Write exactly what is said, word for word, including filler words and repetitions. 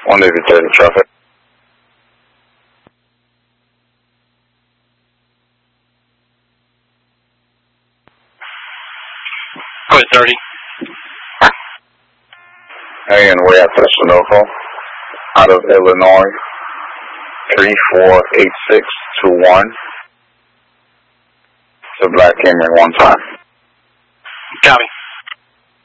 one Navy thirty traffic. Go ahead, thirty. Hanging way after Sunoco, out of Illinois, three four eight six two one. It's a black Camry one time. Copy.